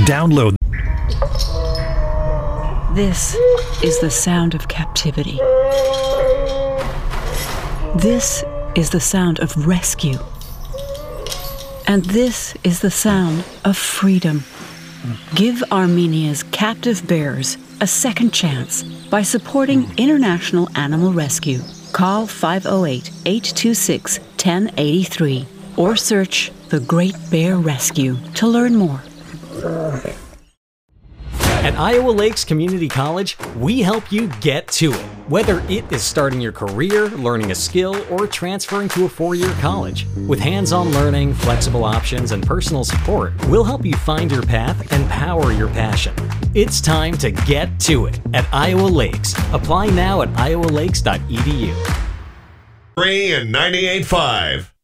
Download. This is the sound of captivity. This is the sound of rescue. And this is the sound of freedom. Give Armenia's captive bears a second chance by supporting International Animal Rescue. Call 508-826-1083 or search The Great Bear Rescue to learn more. At Iowa Lakes Community College, we help you get to it. Whether it is starting your career, learning a skill, or transferring to a four-year college. With hands-on learning, flexible options, and personal support, we'll help you find your path and power your passion. It's time to get to it at Iowa Lakes. Apply now at iowalakes.edu. 3 and 98.5.